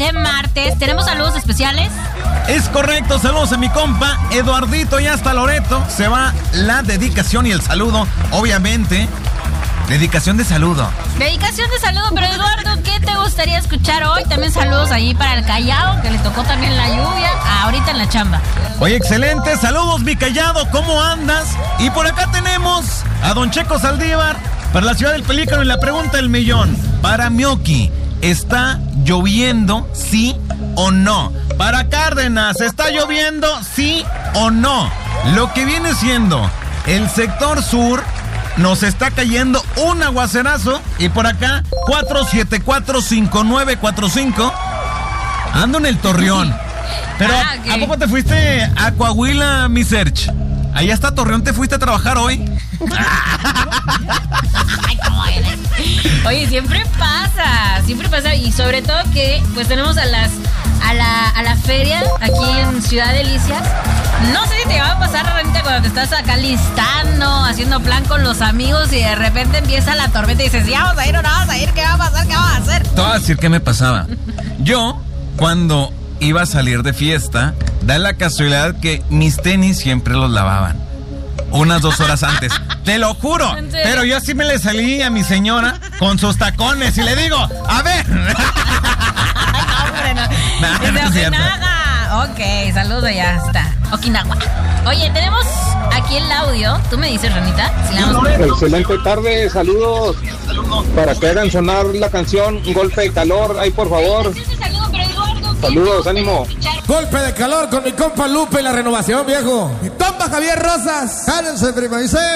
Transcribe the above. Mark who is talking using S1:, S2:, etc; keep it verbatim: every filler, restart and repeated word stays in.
S1: de martes. ¿Tenemos saludos especiales?
S2: Es correcto, saludos a mi compa Eduardito y hasta Loreto. Se va la dedicación y el saludo, obviamente. Dedicación de saludo.
S1: Dedicación de saludo, pero Eduardo, ¿qué te gustaría escuchar hoy? También saludos ahí para el Callao, que le tocó también la lluvia, ahorita en la chamba.
S2: Oye, excelente, saludos mi Callado, ¿cómo andas? Y por acá tenemos a don Checo Saldívar para la ciudad del Pelícano y la pregunta del millón. Para Mioki, ¿está lloviendo, sí o no? Para Cárdenas, ¿está lloviendo, sí o no? Lo que viene siendo el sector sur, nos está cayendo un aguacerazo. Y por acá, cuatro siete cuatro cinco nueve cuatro cinco. Ando en el Torreón. Pero, ah, okay. ¿A poco te fuiste a Coahuila, mi Serge? Allá está Torreón, ¿te fuiste a trabajar hoy?
S1: Ay, ¿cómo eres? Oye, siempre pasa, siempre pasa. Y sobre todo que, pues tenemos a las a la, a la feria aquí en Ciudad Delicias. No sé si te va a pasar, Ranita, cuando te estás acá listando, haciendo plan con los amigos y de repente empieza la tormenta y dices, ¿ya vamos a ir o no vamos a ir? ¿Qué va a pasar? ¿Qué vamos a hacer?
S2: Te voy a decir qué me pasaba. Yo, cuando iba a salir de fiesta, da la casualidad que mis tenis siempre los lavaban unas dos horas antes. Te lo juro. Pero yo así me le salí a mi señora con sus tacones y le digo, a ver.
S1: Hombre, no. Nah, Desde no Okinawa. Ok, saludos, ya está. Okinawa. Oye, tenemos aquí el audio. Tú me dices, Ranita. Si la vamos...
S3: Excelente tarde, saludos. Para que hagan sonar la canción Golpe de Calor, ahí por favor. Saludos, ánimo.
S4: Golpe de calor con mi compa Lupe y la renovación, viejo.
S5: Mi compa Javier Rosas.
S4: Cálense, prima, dice.